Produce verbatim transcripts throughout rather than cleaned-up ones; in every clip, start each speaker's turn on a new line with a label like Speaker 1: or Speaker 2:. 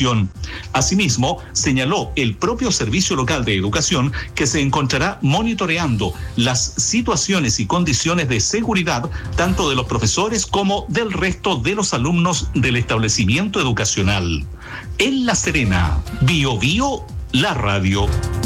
Speaker 1: educación. Asimismo, señaló el propio Servicio Local de Educación que se encontrará monitoreando las situaciones y condiciones de seguridad tanto de los profesores como del resto de los alumnos del establecimiento educacional. En La Serena, Bio Bio, la radio.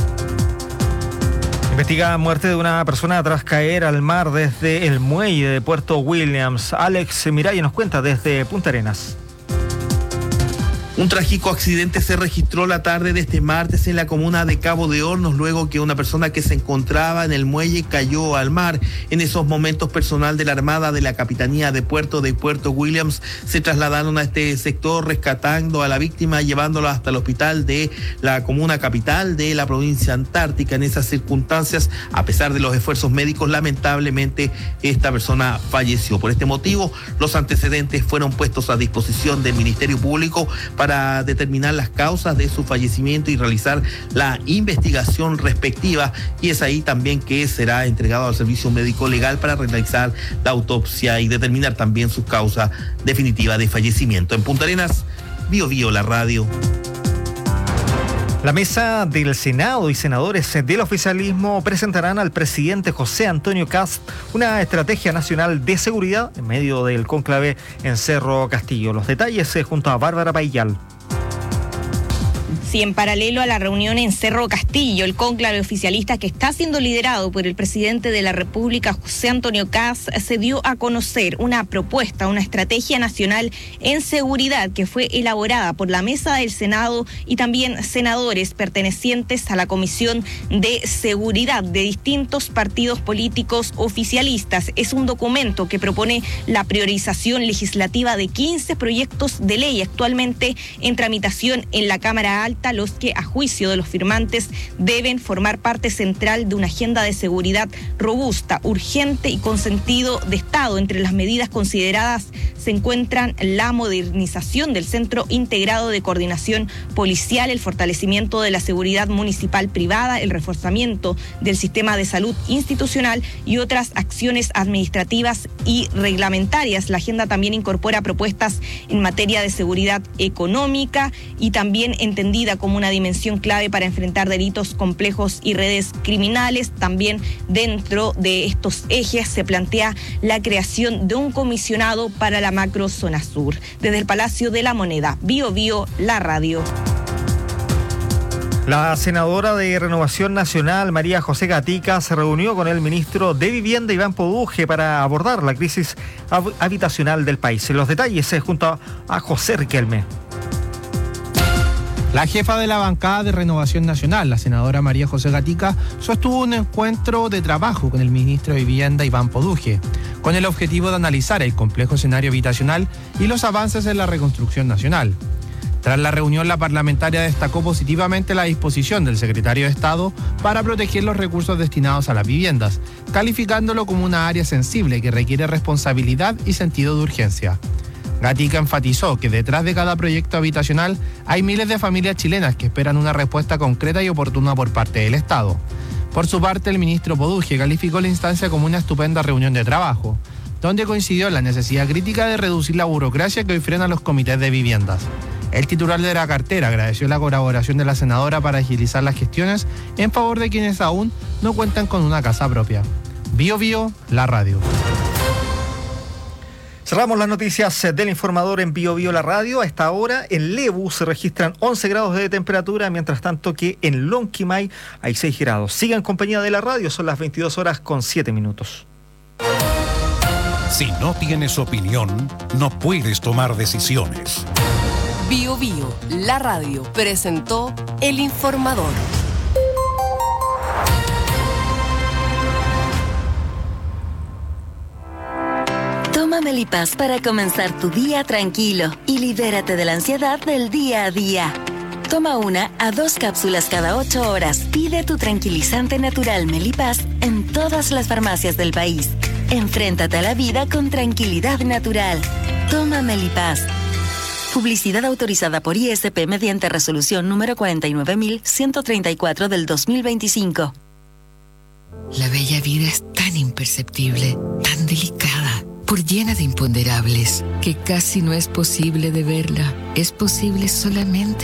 Speaker 2: Investiga muerte de una persona tras caer al mar desde el muelle de Puerto Williams. Alex Miraya nos cuenta desde Punta Arenas.
Speaker 3: Un trágico accidente se registró la tarde de este martes en la comuna de Cabo de Hornos, luego que una persona que se encontraba en el muelle cayó al mar. En esos momentos, personal de la Armada de la Capitanía de Puerto de Puerto Williams se trasladaron a este sector rescatando a la víctima, llevándola hasta el hospital de la comuna capital de la provincia antártica. En esas circunstancias, a pesar de los esfuerzos médicos, lamentablemente esta persona falleció. Por este motivo, los antecedentes fueron puestos a disposición del Ministerio Público para para determinar las causas de su fallecimiento y realizar la investigación respectiva, y es ahí también que será entregado al Servicio Médico Legal para realizar la autopsia y determinar también su causa definitiva de fallecimiento. En Punta Arenas, Bio Bio, la radio.
Speaker 2: La mesa del Senado y senadores del oficialismo presentarán al presidente José Antonio Kast una estrategia nacional de seguridad en medio del cónclave en Cerro Castillo. Los detalles junto a Bárbara Paillal.
Speaker 4: Sí, en paralelo a la reunión en Cerro Castillo, el cónclave oficialista que está siendo liderado por el presidente de la República, José Antonio Kast, se dio a conocer una propuesta, una estrategia nacional en seguridad que fue elaborada por la mesa del Senado y también senadores pertenecientes a la Comisión de Seguridad de distintos partidos políticos oficialistas. Es un documento que propone la priorización legislativa de quince proyectos de ley actualmente en tramitación en la Cámara Alta, los que a juicio de los firmantes deben formar parte central de una agenda de seguridad robusta, urgente y con sentido de Estado. Entre las medidas consideradas se encuentran la modernización del Centro Integrado de Coordinación Policial, el fortalecimiento de la seguridad municipal privada, el reforzamiento del sistema de salud institucional y otras acciones administrativas y reglamentarias. La agenda también incorpora propuestas en materia de seguridad económica y también entendida como una dimensión clave para enfrentar delitos complejos y redes criminales. También dentro de estos ejes se plantea la creación de un comisionado para la macrozona sur. Desde el Palacio de la Moneda, Bio Bio, la radio.
Speaker 2: La senadora de Renovación Nacional, María José Gatica, se reunió con el ministro de Vivienda, Iván Poduje, para abordar la crisis hab- habitacional del país. Los detalles eh, junto a José Riquelme.
Speaker 5: La jefa de la bancada de Renovación Nacional, la senadora María José Gatica, sostuvo un encuentro de trabajo con el ministro de Vivienda, Iván Poduje, con el objetivo de analizar el complejo escenario habitacional y los avances en la reconstrucción nacional. Tras la reunión, la parlamentaria destacó positivamente la disposición del secretario de Estado para proteger los recursos destinados a las viviendas, calificándolo como una área sensible que requiere responsabilidad y sentido de urgencia. Gatica enfatizó que detrás de cada proyecto habitacional hay miles de familias chilenas que esperan una respuesta concreta y oportuna por parte del Estado. Por su parte, el ministro Poduje calificó la instancia como una estupenda reunión de trabajo, donde coincidió en la necesidad crítica de reducir la burocracia que hoy frena los comités de viviendas. El titular de la cartera agradeció la colaboración de la senadora para agilizar las gestiones en favor de quienes aún no cuentan con una casa propia. Bio Bio, la radio.
Speaker 2: Cerramos las noticias del informador en Bio Bio, la radio. A esta hora en Lebu se registran once grados de temperatura, mientras tanto que en Lonquimay hay seis grados. Sigan en compañía de la radio, son las veintidós horas con siete minutos.
Speaker 6: Si no tienes opinión, no puedes tomar decisiones.
Speaker 7: Bio Bio, la radio, presentó El Informador.
Speaker 8: Toma Melipaz para comenzar tu día tranquilo y libérate de la ansiedad del día a día. Toma una a dos cápsulas cada ocho horas. Pide tu tranquilizante natural Melipaz en todas las farmacias del país. Enfréntate a la vida con tranquilidad natural. Toma Melipaz. Publicidad autorizada por I S P mediante resolución número cuarenta y nueve mil ciento treinta y cuatro del dos mil veinticinco.
Speaker 9: La bella vida es tan imperceptible, tan delicada, por llena de imponderables, que casi no es posible de verla. Es posible solamente